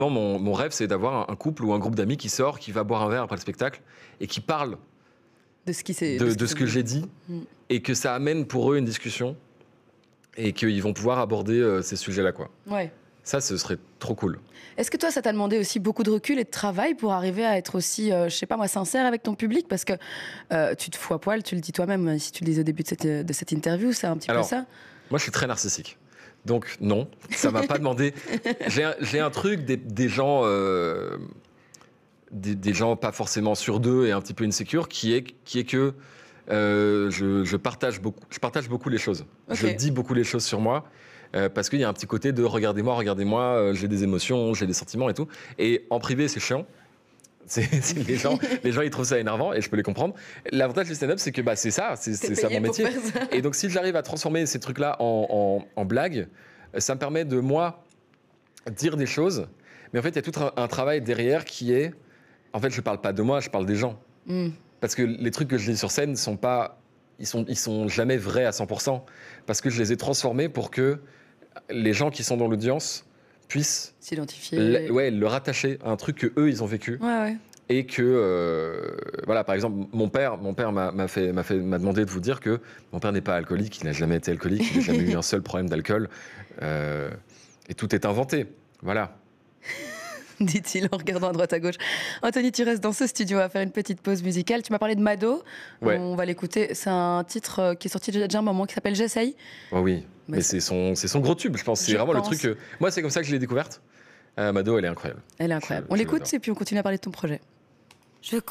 Mon rêve, c'est d'avoir un couple ou un groupe d'amis qui sort, qui va boire un verre après le spectacle et qui parle De ce qui s'est... de ce que j'ai dit et que ça amène pour eux une discussion et qu'ils vont pouvoir aborder ces sujets-là, quoi. Ouais. Ça, ce serait trop cool. Est-ce que toi, ça t'a demandé aussi beaucoup de recul et de travail pour arriver à être aussi, je sais pas moi, sincère avec ton public? Parce que tu te fous à poil, tu le dis toi-même, si tu le dis au début de cette interview, c'est un petit peu ça? Moi, je suis très narcissique. Donc, non, ça m'a pas demandé. J'ai un truc des gens... des gens pas forcément sûrs d'eux et un petit peu insécures, qui est que je partage beaucoup les choses. Okay. Je dis beaucoup les choses sur moi. Parce qu'il y a un petit côté de regardez-moi, j'ai des émotions, j'ai des sentiments et tout. Et en privé, c'est chiant. Les gens, ils trouvent ça énervant et je peux les comprendre. L'avantage du stand-up, c'est que c'est ça mon métier. Et donc, si j'arrive à transformer ces trucs-là en blagues, ça me permet de, moi, dire des choses. Mais en fait, il y a tout un travail derrière qui est... En fait, je parle pas de moi, je parle des gens. Parce que les trucs que je dis sur scène sont pas... Ils sont jamais vrais à 100%. Parce que je les ai transformés pour que les gens qui sont dans l'audience puissent s'identifier, le rattacher à un truc que eux ils ont vécu. Ouais. Et que voilà, par exemple, mon père m'a demandé de vous dire que mon père n'est pas alcoolique, il n'a jamais été alcoolique, il n'a jamais eu un seul problème d'alcool, et tout est inventé. Voilà. Dit-il en regardant à droite à gauche. Anthony, tu restes dans ce studio à faire une petite pause musicale. Tu m'as parlé de Mado. Ouais. On va l'écouter. C'est un titre qui est sorti déjà un moment qui s'appelle J'essaye. Oh oui, mais c'est son gros tube, je pense. C'est vraiment le truc. Moi, c'est comme ça que je l'ai découverte. Mado, elle est incroyable. Elle est incroyable. On l'écoute et puis on continue à parler de ton projet.